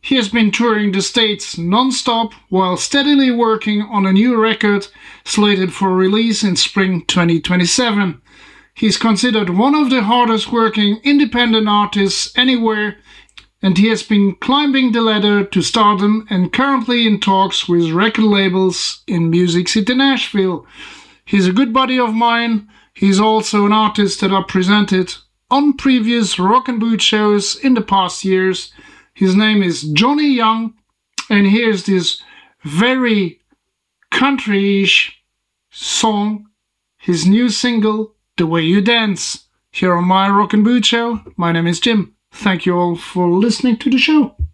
He has been touring the States non-stop while steadily working on a new record slated for release in spring 2027. He's considered one of the hardest working independent artists anywhere, and he has been climbing the ladder to stardom and currently in talks with record labels in Music City, Nashville. He's a good buddy of mine. He's also an artist that I presented on previous Rock and Boot shows in the past years. His name is Johnny Young, and here's this very country-ish song, his new single, The Way You Dance. Here on my Rock and Boot show, my name is Jim. Thank you all for listening to the show.